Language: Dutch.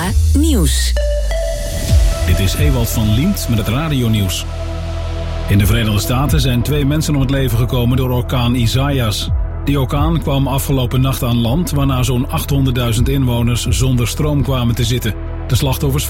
Nieuws. Dit is Ewald van Liemt met het radionieuws. In de Verenigde Staten zijn 2 mensen om het leven gekomen door orkaan Isaias. Die orkaan kwam afgelopen nacht aan land, waarna zo'n 800.000 inwoners zonder stroom kwamen te zitten. De slachtoffers